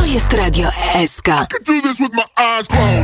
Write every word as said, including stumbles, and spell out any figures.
jest Radio S K. I can do this with my eyes closed.